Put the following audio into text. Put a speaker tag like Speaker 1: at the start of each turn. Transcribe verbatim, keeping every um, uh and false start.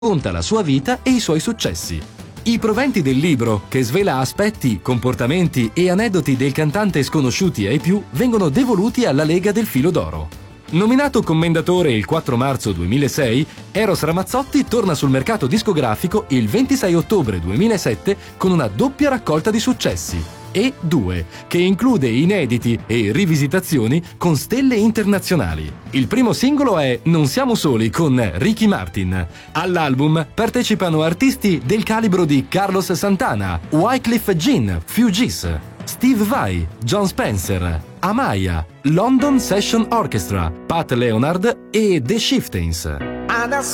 Speaker 1: racconta la sua vita e i suoi successi. I proventi del libro, che svela aspetti, comportamenti e aneddoti del cantante sconosciuti ai più, vengono devoluti alla Lega del Filo d'Oro. Nominato commendatore il quattro marzo duemilasei, Eros Ramazzotti torna sul mercato discografico il ventisei ottobre duemilasette con una doppia raccolta di successi, E due, che include inediti e rivisitazioni con stelle internazionali. Il primo singolo è Non siamo soli con Ricky Martin. All'album partecipano artisti del calibro di Carlos Santana, Wyclef Jean, Fugees, Steve Vai, John Spencer, Amaya, London Session Orchestra, Pat Leonard e The Chieftains.